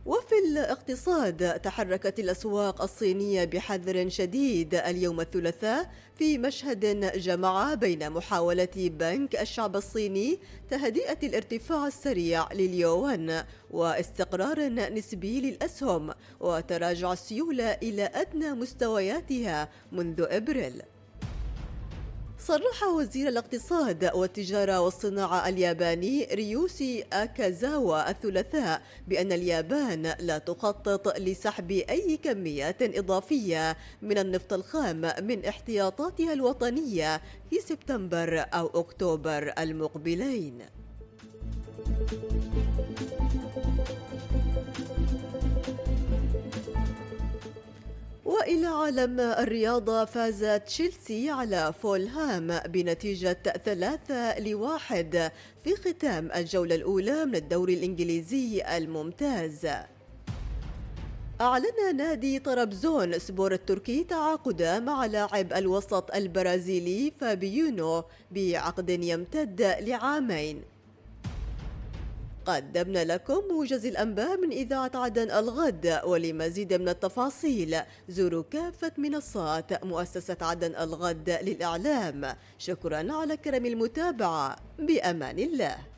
وفي الاقتصاد، تحركت الأسواق الصينية بحذر شديد اليوم الثلاثاء في مشهد جمع بين محاولة بنك الشعب الصيني تهدئة الارتفاع السريع لليوان واستقرار نسبي للأسهم وتراجع السيولة إلى أدنى مستوياتها منذ إبريل. صرح وزير الاقتصاد والتجارة والصناعة الياباني ريوسي أكازاوا الثلاثاء بأن اليابان لا تخطط لسحب أي كميات إضافية من النفط الخام من احتياطاتها الوطنية في سبتمبر أو أكتوبر المقبلين. وإلى عالم الرياضة، فاز تشيلسي على فولهام بنتيجة 3-1 في ختام الجولة الأولى من الدوري الإنجليزي الممتاز. أعلن نادي طرابزون سبور التركي تعاقد مع لاعب الوسط البرازيلي فابيونو بعقد يمتد ل2 عام. قدمنا لكم موجز الأنباء من إذاعة عدن الغد، ولمزيد من التفاصيل زوروا كافة منصات مؤسسة عدن الغد للإعلام. شكرا على كرم المتابعة، بأمان الله.